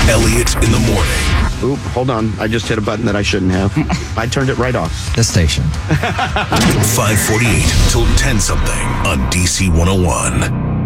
Elliot in the morning. Oop, hold on. I just hit a button that I shouldn't have. I turned it right off. The station. 548 till 10 something on DC 101.